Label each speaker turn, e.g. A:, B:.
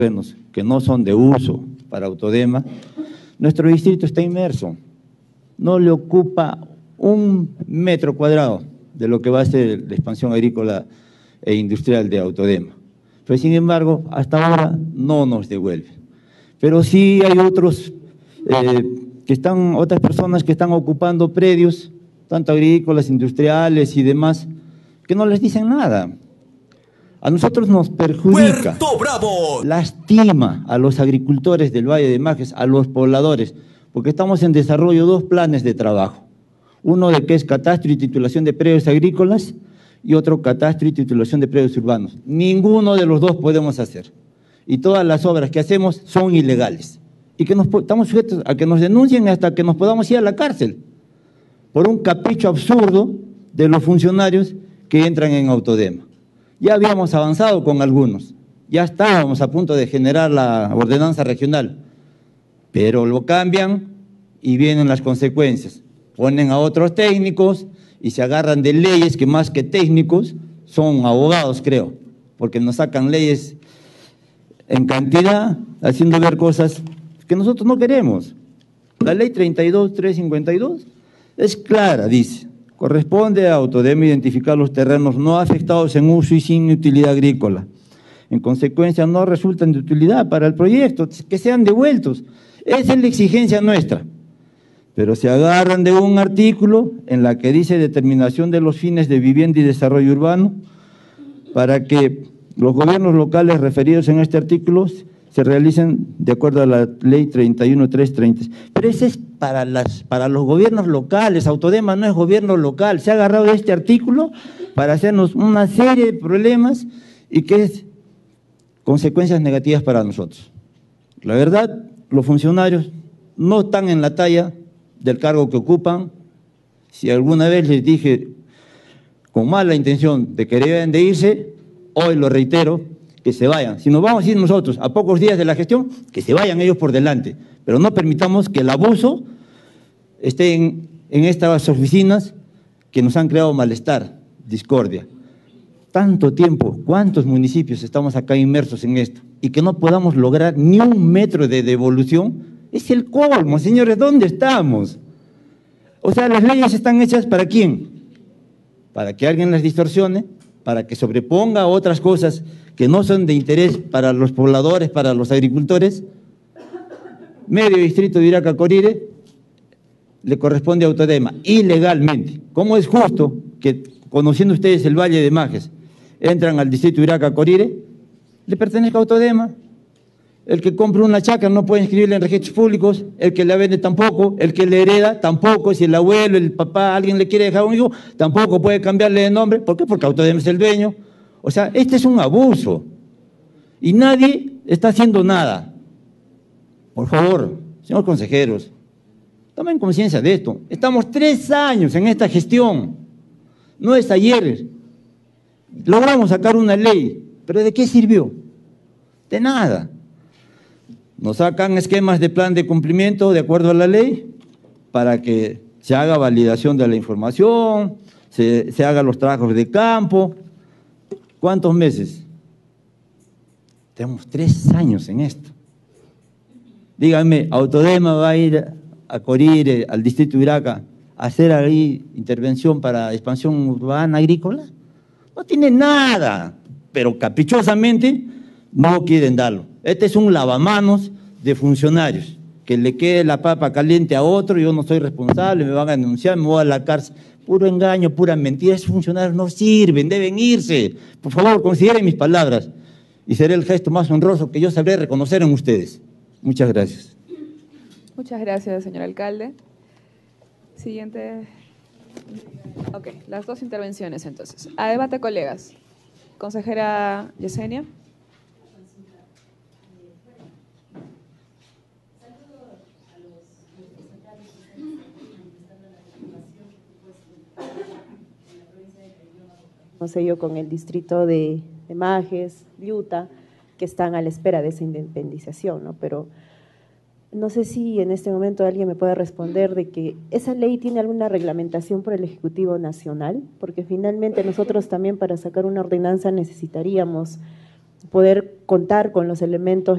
A: terrenos que no son de uso para Autodema, nuestro distrito está inmerso. No le ocupa 1 metro cuadrado de lo que va a ser la expansión agrícola e industrial de Autodema. Pero sin embargo, hasta ahora no nos devuelve. Pero sí hay otras personas que están ocupando predios, tanto agrícolas, industriales y demás, que no les dicen nada. A nosotros nos perjudica, lastima a los agricultores del Valle de Majes, a los pobladores, porque estamos en desarrollo 2 planes de trabajo. Uno de que es catastro y titulación de predios agrícolas y otro catastro y titulación de predios urbanos. Ninguno de los 2 podemos hacer. Y todas las obras que hacemos son ilegales. Y que estamos sujetos a que nos denuncien hasta que nos podamos ir a la cárcel por un capricho absurdo de los funcionarios que entran en Autodema. Ya habíamos avanzado con algunos, ya estábamos a punto de generar la ordenanza regional, pero lo cambian y vienen las consecuencias. Ponen a otros técnicos y se agarran de leyes que más que técnicos son abogados, creo, porque nos sacan leyes en cantidad, haciendo ver cosas que nosotros no queremos. La ley 32.352 es clara, dice: corresponde a Autodema identificar los terrenos no afectados en uso y sin utilidad agrícola. En consecuencia, no resultan de utilidad para el proyecto, que sean devueltos. Esa es la exigencia nuestra. Pero se agarran de un artículo en la que dice determinación de los fines de vivienda y desarrollo urbano para que los gobiernos locales referidos en este artículo se realicen de acuerdo a la ley 31.330. Pero ese es para los gobiernos locales. Autodema no es gobierno local. Se ha agarrado de este artículo para hacernos una serie de problemas y que es consecuencias negativas para nosotros. La verdad, los funcionarios no están en la talla del cargo que ocupan. Si alguna vez les dije con mala intención de que deben de irse, hoy lo reitero, que se vayan. Si nos vamos a ir nosotros a pocos días de la gestión, que se vayan ellos por delante, pero no permitamos que el abuso esté en estas oficinas que nos han creado malestar, discordia. Tanto tiempo, ¿cuántos municipios estamos acá inmersos en esto? Y que no podamos lograr ni 1 metro de devolución, es el colmo, señores. ¿Dónde estamos? O sea, las leyes están hechas ¿para quién? Para que alguien las distorsione, para que sobreponga otras cosas que no son de interés para los pobladores, para los agricultores. Medio distrito de Iraca-Corire le corresponde a Autodema, ilegalmente. ¿Cómo es justo que, conociendo ustedes el Valle de Majes, entran al distrito de Iraca-Corire, le pertenezca a Autodema? El que compra una chacra no puede inscribirla en registros públicos, el que la vende tampoco, el que le hereda tampoco, si el abuelo, el papá, alguien le quiere dejar un hijo, tampoco puede cambiarle de nombre. ¿Por qué? Porque Autodema es el dueño. O sea, este es un abuso y nadie está haciendo nada. Por favor, señores consejeros, tomen conciencia de esto. Estamos 3 años en esta gestión, no es ayer. Logramos sacar una ley, pero ¿de qué sirvió? De nada. Nos sacan esquemas de plan de cumplimiento de acuerdo a la ley para que se haga validación de la información, se hagan los trabajos de campo. ¿Cuántos meses? Tenemos 3 años en esto. Díganme, ¿Autodema va a ir a Corire, al distrito de Iraca, a hacer ahí intervención para expansión urbana agrícola? No tiene nada, pero caprichosamente no quieren darlo. Este es un lavamanos de funcionarios, que le quede la papa caliente a otro, yo no soy responsable, me van a denunciar, me voy a la cárcel. Puro engaño, pura mentira. Esos funcionarios no sirven, deben irse. Por favor, consideren mis palabras y seré el gesto más honroso que yo sabré reconocer en ustedes. Muchas gracias.
B: Muchas gracias, señor alcalde. Siguiente. Ok, las 2 intervenciones entonces. A debate, colegas. Consejera Yesenia.
C: No sé yo, con el distrito de Majes, Liuta, que están a la espera de esa independización, ¿no? Pero no sé si en este momento alguien me puede responder de que esa ley tiene alguna reglamentación por el Ejecutivo Nacional, porque finalmente nosotros también para sacar una ordenanza necesitaríamos poder contar con los elementos